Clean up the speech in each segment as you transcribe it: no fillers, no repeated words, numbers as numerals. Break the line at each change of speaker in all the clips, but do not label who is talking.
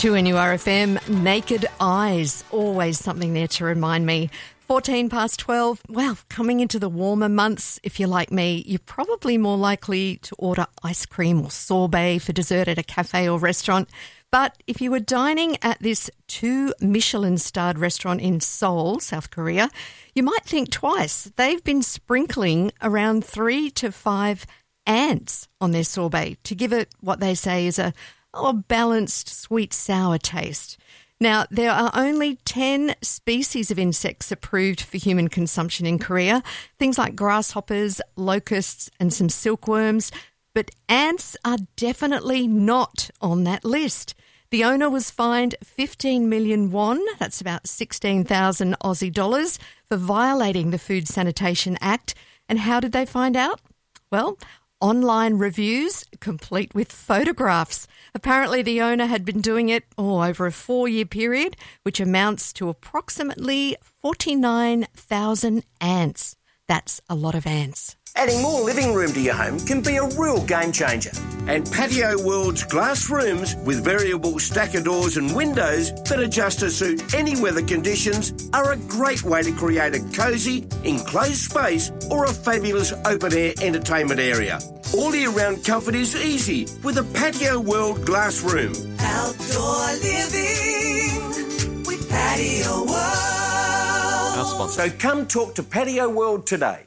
2NURFM, Naked Eyes, always something there to remind me. 14 past 12, well, coming into the warmer months, if you're like me, you're probably more likely to order ice cream or sorbet for dessert at a cafe or restaurant. But if you were dining at this 2 Michelin-starred restaurant in Seoul, South Korea, you might think twice. They've been sprinkling around 3 to 5 ants on their sorbet to give it what they say is a balanced sweet-sour taste. Now, there are only 10 species of insects approved for human consumption in Korea, things like grasshoppers, locusts and some silkworms, but ants are definitely not on that list. The owner was fined 15 million won, that's about 16,000 Aussie dollars, for violating the Food Sanitation Act. And how did they find out? Well, online reviews complete with photographs. Apparently the owner had been doing it over a 4-year period, which amounts to approximately 49,000 ants. That's a lot of ants.
Adding more living room to your home can be a real game changer. And Patio World's glass rooms with variable stacker doors and windows that adjust to suit any weather conditions are a great way to create a cosy, enclosed space or a fabulous open-air entertainment area. All year-round comfort is easy with a Patio World glass room.
Outdoor living with Patio World.
Our sponsor. So come talk to Patio World today.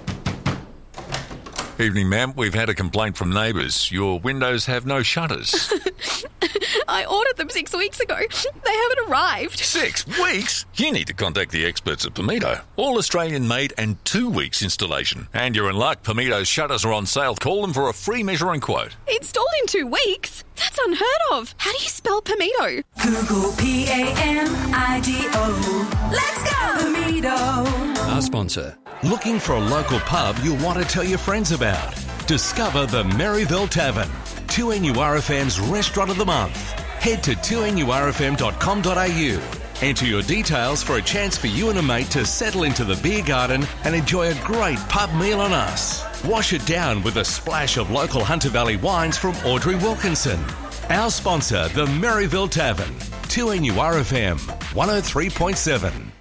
Evening, ma'am. We've had a complaint from neighbours. Your windows have no shutters.
I ordered them 6 weeks ago. They haven't arrived.
6 weeks? You need to contact the experts at Pimito. All Australian made and 2 weeks installation. And you're in luck. Pimito's shutters are on sale. Call them for a free measuring quote.
Installed in 2 weeks? That's unheard of. How do you spell Pimito?
Google P-A-M-I-D-O. Let's go! Pimito.
Our sponsor. Looking for a local pub you'll want to tell your friends about? Discover the Merryville Tavern, 2NURFM's Restaurant of the Month. Head to 2NURFM.com.au. Enter your details for a chance for you and a mate to settle into the beer garden and enjoy a great pub meal on us. Wash it down with a splash of local Hunter Valley wines from Audrey Wilkinson. Our sponsor, the Merryville Tavern, 2NURFM 103.7.